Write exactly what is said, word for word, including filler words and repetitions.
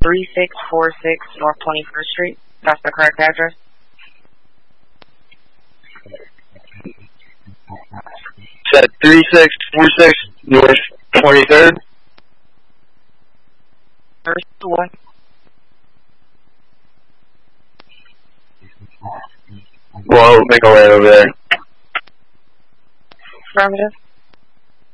three six four six North twenty-first Street. That's the correct address? Said three six four six North twenty-third. First one. Well, make our way over there. Affirmative.